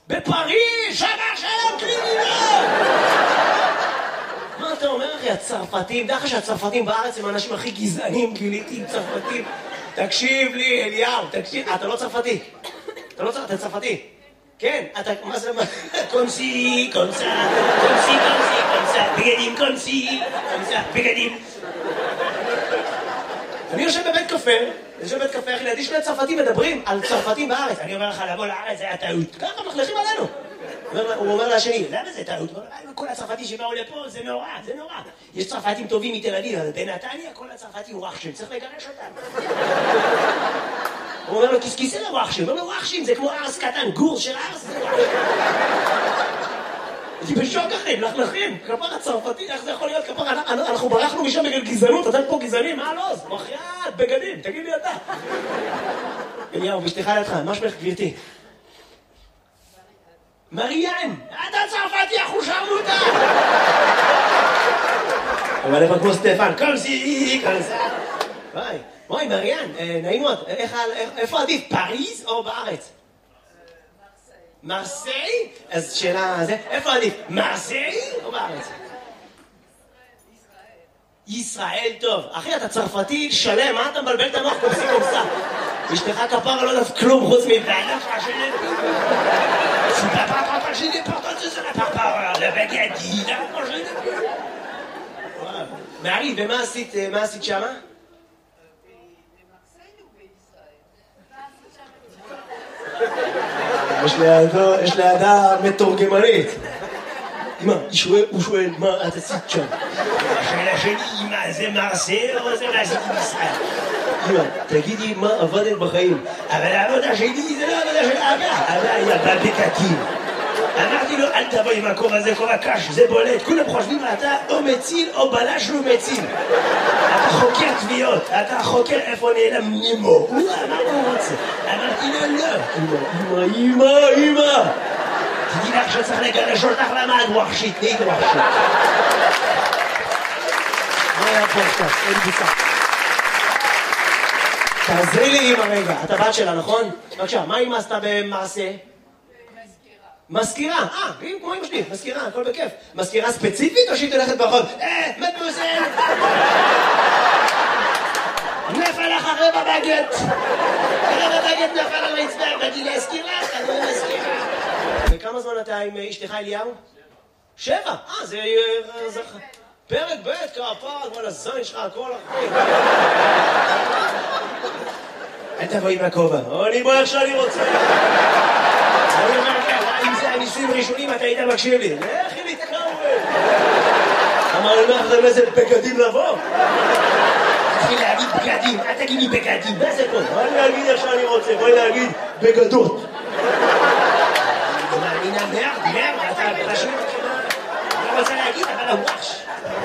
בפריז, שנה שלם קרימינל! מה אתה אומר אחי, הצרפתים, דרך שהצרפתים בארץ הם האנשים הכי גזענים, גיליתי צרפתים. תקשיב לי, אליהו, תקשיב, אתה לא צרפתי. אתה צרפתי. כן, אתה, מה זה, קונסי, בגדים, קונסי, בגדים. אני יושב בבית קפה, אחי, לידי שני צרפתים מדברים על צרפתים בארץ. אני אומר לך, לבוא לארץ זה היה טעות. ככה מחלכים עלינו. הוא אומר לשני, למה זה טעות? כל הצרפתים שבאו לפה, זה נורא. יש צרפתים טובים מתל אביב, אבל בנתניה כל הצרפתים הוא רחשים, צריך לגרש אותם. הוא אומר לו, כיסא לרחשים. הוא אומר לו, רחשים זה כמו ארס קטן, גור של ארס. אני בשוק אחי, מלכלכים. כפר הצרפתי, איך זה יכול להיות? כפר, אנחנו ברחנו משם בגלל גזענות, אתם פה גזענים, מה לא? מחייאת, בגדים, תגיד לי אתה. אליהו, בשתיך לידך, מה שמך גבירתי? מריאן, אתה צרפתי, אנחנו שרמוטה! אבל איפה כמו סטפן, קומסי, וואי, מריאן, נעים מאוד, איפה עדיף, פריז או בארץ? מרסיי? אז שאלה, איפה עדיף, מרסיי או בארץ? ישראל טוב. אחי, אתה צרפתי שלם, מה אתה מבלבל את המוח קומסי קומסה? אשתך כפרה לא יודעת כלום חוץ מבעלך השני. Tu ne vas pas partager des portes sur la parpare, le bagadi, là, manger des peu. Marie, ומה עשית שמה? יש לידה מתורגמנית. אמא, הוא שואל, מה את עשית שם? השאלה שלי, אמא, זה מרסיי או זה מה עשיתי בישראל? אמא, תגידי מה עבדת בחיים. אבל העבודה שלי זה לא עבודה של אבא היה בבקקים. אמרתי לו, אל תבוא עם הכובע הזה, כובע קש, זה בולט. כולם חושבים, אתה או מציל או בלש לא מציל. אתה חוקר תביעות, אתה חוקר איפה נעלם נימו. מה הוא רוצה? אמרתי לו, לא. אמא. תדעי לך שצריך לגרש אותך למה את ווחשית, נהיית ווחשית. מה היה פה עכשיו? אין בוצע. תעזרי לי אמא רגע, את הבת שלה, נכון? בבקשה, מה אמא עשתה במעשה? מזכירה, כמו אמא שלי, מזכירה, הכל בכיף. מזכירה ספציפית או שהיא תלכת ברחוב? מדמוזל! נפל לך רבע בגט נפל על רצפה, באתי להזכיר לך, אני לא מזכירה. וכמה זמן אתה עם אשתך אליהו? 7, זה פרק ב' כפר, כל הזין שלך, הכל אחרי. אל תבואי מהכובע, אני בוא איך שאני רוצה. אני אומר לך, אם זה הניסויים הראשונים, אתה היית מקשיב לי. לכי להתקרב. אמר לי, מה אחרי איזה בגדים לבוא? תתחיל להגיד בגדים, אל תגיד לי בגדים, מה זה פה? בואי להגיד איך שאני רוצה, בואי להגיד בגדות. מאמינה מרד, אתה פשוט, אני רוצה להגיד, אבל הוואש.